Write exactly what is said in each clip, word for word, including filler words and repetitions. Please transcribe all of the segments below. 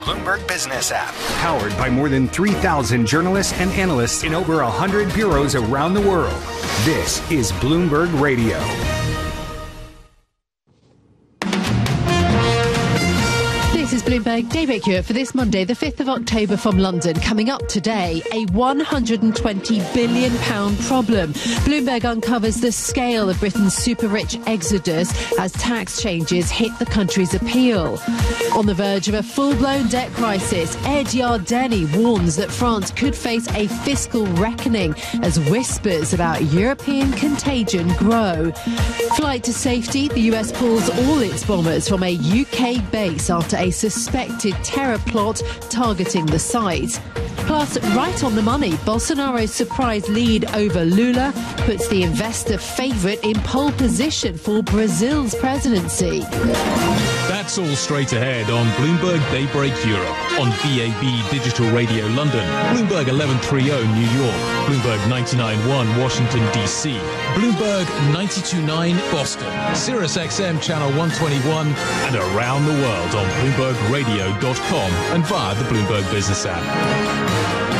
Bloomberg Business app. Powered by more than three thousand journalists and analysts in over one hundred bureaus around the world. This is Bloomberg Radio. This is Bloomberg Daybreak Europe for this Monday, the fifth of October from London. Coming up today, a one hundred twenty billion pounds problem. Bloomberg uncovers the scale of Britain's super-rich exodus as tax changes hit the country's appeal. On the verge of a full-blown debt crisis, Ed Yardeni warns that France could face a fiscal reckoning as whispers about European contagion grow. Flight to safety, the U S pulls all its bombers from a U K base after a suspected terror plot targeting the site. Plus, right on the money, Bolsonaro's surprise lead over Lula puts the investor favourite in pole position for Brazil's presidency. That's all straight ahead on Bloomberg Daybreak Europe, on B A B Digital Radio London, Bloomberg eleven thirty New York, Bloomberg ninety-nine point one Washington D C, Bloomberg ninety-two point nine Boston, Sirius X M Channel one twenty-one, and around the world on Bloomberg Radio dot com and via the Bloomberg Business app.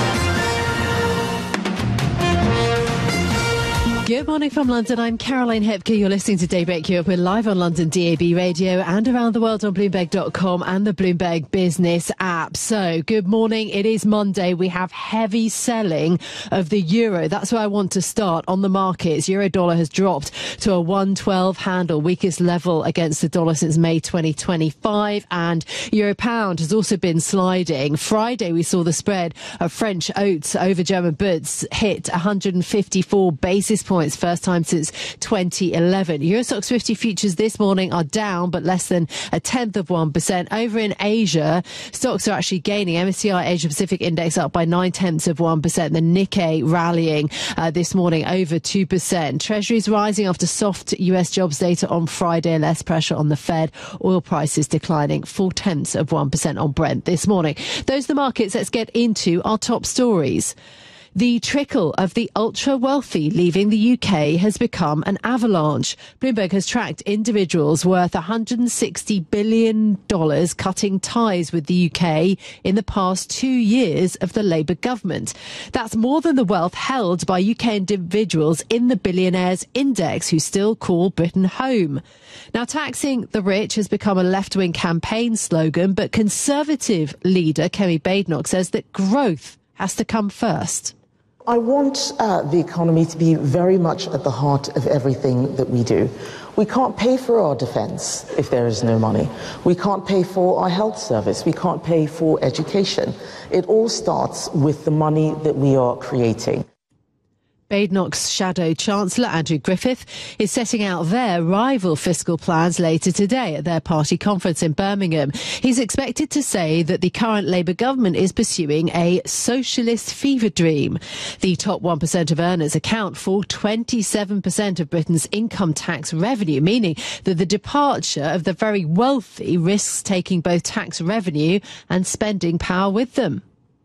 Good morning from London. I'm Caroline Hepke. You're listening to Daybreak Europe. We're live on London D A B Radio and around the world on Bloomberg dot com and the Bloomberg Business app. So, good morning. It is Monday. We have heavy selling of the euro. That's where I want to start on the markets. Euro dollar has dropped to a one twelve handle, weakest level against the dollar since May twenty twenty-five. And euro pound has also been sliding. Friday, we saw the spread of French oats over German Butz hit one hundred fifty-four basis points. First time since twenty eleven. Euro Stoxx fifty futures this morning are down, but less than a tenth of one percent. Over in Asia, stocks are actually gaining. M S C I Asia Pacific Index up by nine tenths of one percent. The Nikkei rallying uh, this morning over two percent. Treasuries rising after soft U S jobs data on Friday. Less pressure on the Fed. Oil prices declining four tenths of one percent on Brent this morning. Those are the markets. Let's get into our top stories. The trickle of the ultra-wealthy leaving the U K has become an avalanche. Bloomberg has tracked individuals worth one hundred sixty billion dollars cutting ties with the U K in the past two years of the Labour government. That's more than the wealth held by U K individuals in the Billionaires Index, who still call Britain home. Now, taxing the rich has become a left-wing campaign slogan, but Conservative leader Kemi Badenoch says that growth has to come first. I want uh, the economy to be very much at the heart of everything that we do. We can't pay for our defence if there is no money. We can't pay for our health service. We can't pay for education. It all starts with the money that we are creating. Badenoch's shadow chancellor, Andrew Griffith, is setting out their rival fiscal plans later today at their party conference in Birmingham. He's expected to say that the current Labour government is pursuing a socialist fever dream. The top one percent of earners account for twenty-seven percent of Britain's income tax revenue, meaning that the departure of the very wealthy risks taking both tax revenue and spending power with them.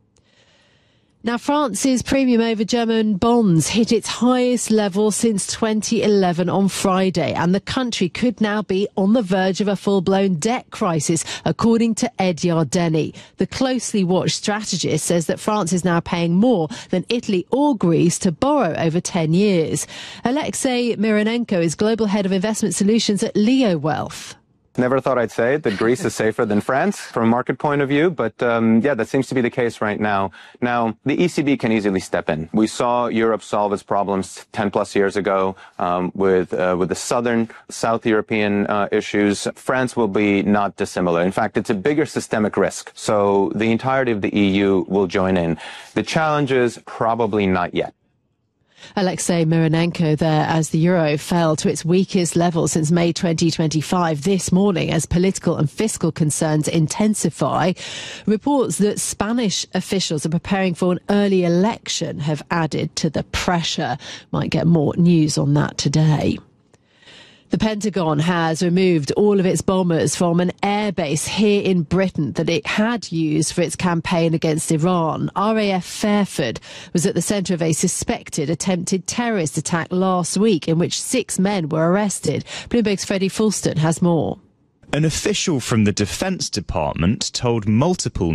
Now, France's premium over German bonds hit its highest level since twenty eleven on Friday, and the country could now be on the verge of a full-blown debt crisis, according to Ed Yardeni. The closely watched strategist says that France is now paying more than Italy or Greece to borrow over ten years. Alexei Mironenko is global head of investment solutions at Leo Wealth. Never thought I'd say that Greece is safer than France from a market point of view, but um, yeah, that seems to be the case right now. Now, the E C B can easily step in. We saw Europe solve its problems ten plus years ago um, with uh, with the southern, South European uh, issues. France will be not dissimilar. In fact, it's a bigger systemic risk. So the entirety of the E U will join in. The challenge is probably not yet. Alexei Mironenko there as the euro fell to its weakest level since May twenty twenty-five this morning as political and fiscal concerns intensify. Reports that Spanish officials are preparing for an early election have added to the pressure. Might get more news on that today. The Pentagon has removed all of its bombers from an airbase here in Britain that it had used for its campaign against Iran. R A F Fairford was at the centre of a suspected attempted terrorist attack last week in which six men were arrested. Bloomberg's Freddie Fulston has more. An official from the Defense Department told multiple